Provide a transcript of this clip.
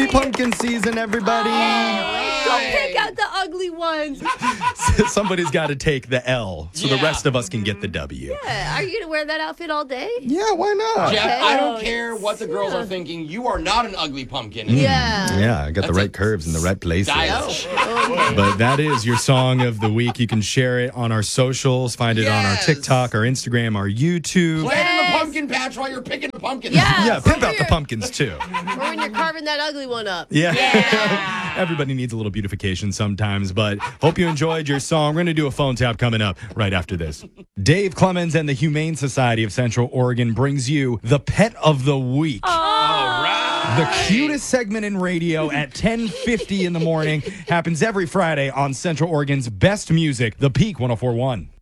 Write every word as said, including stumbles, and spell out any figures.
Happy pumpkin season, everybody. Go pick out the ugly ones. Somebody's got to take the L so Yeah. the rest of us can get the W. Yeah, are you going to wear that outfit all day? Yeah, why not? Jeff, Okay. I don't care what the girls are thinking. You are not an ugly pumpkin. Yeah. Yeah, I got the That's right a curves in the right places. Stylish. But that is your song of the week. You can share it on our socials, find it on our Yes. TikTok, our Instagram, our YouTube. Play it in Yes. the pumpkin patch while you're picking the pumpkins. Yeah. Yeah, pimp Or out the you're- pumpkins too. Or when you're carving that ugly one up. Yeah. Everybody needs a little beautification sometimes, but hope you enjoyed your song. We're going to do a phone tap coming up right after this. Dave Clemens and the Humane Society of Central Oregon brings you the Pet of the Week. All right. The cutest segment in radio at ten fifty in the morning happens every Friday on Central Oregon's best music, The Peak one oh four point one.